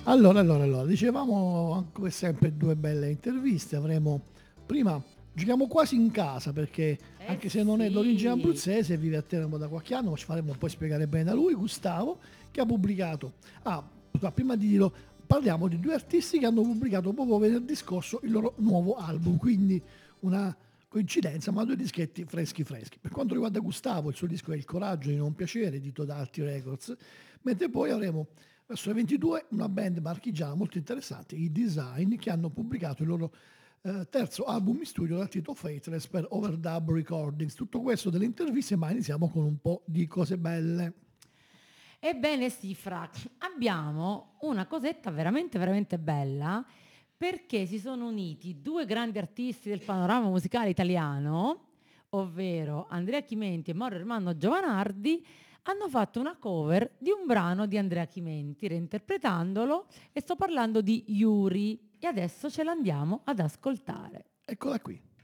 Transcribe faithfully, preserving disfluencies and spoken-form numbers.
Allora, allora, allora, dicevamo come sempre due belle interviste, avremo prima giochiamo quasi in casa perché Eh anche se non è d'origine sì, abruzzese, vive a Teramo da qualche anno, ma ci faremo poi spiegare bene da lui, Gustavo, che ha pubblicato. Ah, qua, prima di dirlo, parliamo di due artisti che hanno pubblicato proprio venerdì scorso il loro nuovo album, quindi una coincidenza, ma due dischetti freschi freschi. Per quanto riguarda Gustavo, il suo disco è Il coraggio di non piacere, edito da Alti Records, mentre poi avremo verso le ventidue una band marchigiana molto interessante, i Design, che hanno pubblicato il loro eh, terzo album in studio dal titolo Faithless per Overdub Recordings. Tutto questo delle interviste, ma iniziamo con un po' di cose belle. ebbene sì, Fra, abbiamo una cosetta veramente, veramente bella perché si sono uniti due grandi artisti del panorama musicale italiano, ovvero Andrea Chimenti e Mauro Ermanno Giovanardi, hanno fatto una cover di un brano di Andrea Chimenti, reinterpretandolo, e sto parlando di Yuri. E adesso ce l'andiamo ad ascoltare. Eccola qui.